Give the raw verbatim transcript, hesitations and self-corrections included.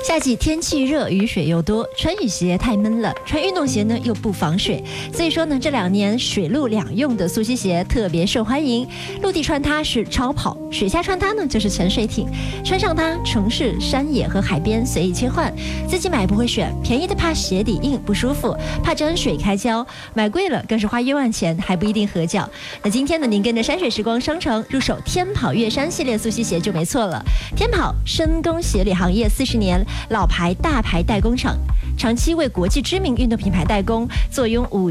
夏季天气热，雨水又多，穿雨鞋太闷了，穿运动鞋呢又不防水，所以说呢，这两年水陆两用的速吸鞋特别受欢迎。陆地穿它是超跑，水下穿它呢就是沉水艇。穿上它，城市、山野和海边随意切换。自己买不会选，便宜的怕鞋底硬不舒服，怕沾水开胶；买贵了更是花冤枉钱，还不一定合脚。那今天呢，您跟着山水时光商城入手天跑月山系列速吸鞋就没错了。天跑深耕鞋履行业四十年，老牌大牌代工厂，长期为国际知名运动品牌代工，坐拥五